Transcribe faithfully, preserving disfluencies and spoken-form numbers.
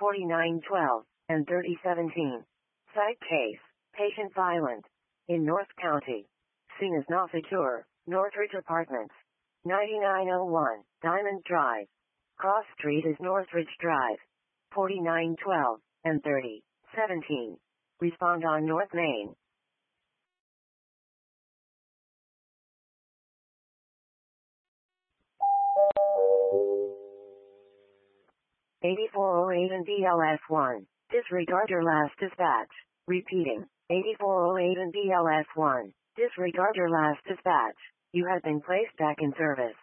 forty-nine twelve, and thirty seventeen. Site case, patient violent. In North County. Scene is not secure. Northridge Apartments. ninety-nine oh one, Diamond Drive. Cross Street is Northridge Drive. forty-nine twelve, and thirty seventeen. Respond on North Main. eighty-four oh eight and B L S one. Disregard your last dispatch. Repeating. eighty-four oh eight and B L S one. Disregard your last dispatch. You have been placed back in service.